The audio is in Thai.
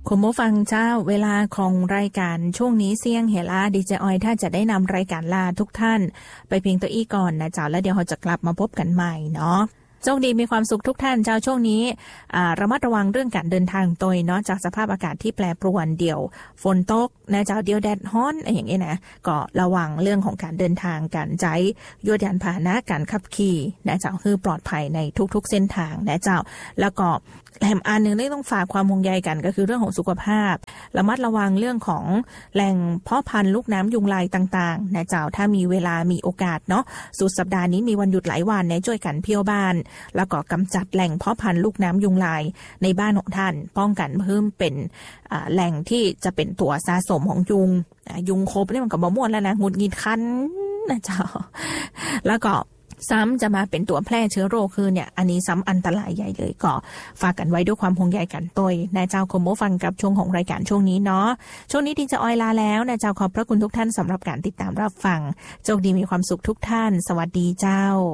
คุณผู้ฟังเจ้าเวลาของรายการช่วงนี้เสี่ยงเฮล่าดีเจออยถ้าจะได้นำรายการลาทุกท่านไปเพียงตัวอี้ก่อนนะเจ้าแล้วเดี๋ยวเราจะกลับมาพบกันใหม่เนาะโชคดีมีความสุขทุกท่านเจ้าช่วงนี้ระมัดระวังเรื่องการเดินทางตัวเนาะจากสภาพอากาศที่แปรปรวนเดี๋ยวฝนตกนะเจ้าเดี๋ยวแดดฮ้อนอะไรอย่างเงี้ยนะก็ระวังเรื่องของการเดินทางการใช้ยวดยานพาหนะการขับขี่นะเจ้าคือปลอดภัยในทุกๆเส้นทางนะเจ้าแล้วก็แหมอันนึงที่ต้องฝากความห่วงใยกันก็คือเรื่องของสุขภาพระมัดระวังเรื่องของแหล่งเพาะพันธุ์ลูกน้ำยุงลายต่างๆนะเจ้าถ้ามีเวลามีโอกาสเนาะสุดสัปดาห์นี้มีวันหยุดหลายวันนะช่วยกันเที่ยวบ้านแล้วก็กำจัดแหล่งเพาะพันธุ์ลูกน้ำยุงลายในบ้านของท่านป้องกันเพิ่มเป็นแหล่งที่จะเป็นตัวสะสมของยุงครบนี่มันก็บ่ม่วนแล้วนะหงุดหงิดคันนะเจ้าแล้วก็ซ้ำจะมาเป็นตัวแพร่เชื้อโรคคือเนี่ยอันนี้ซ้ำอันตรายใหญ่เลยก็ฝากกันไว้ด้วยความห่วงใยกันตัวนายเจ้าคมโมฟังกับช่วงของรายการช่วงนี้เนาะช่วงนี้ที่จะออยลาแล้วนายเจ้าขอบพระคุณทุกท่านสำหรับการติดตามรับฟังโชคดีมีความสุขทุกท่านสวัสดีเจ้า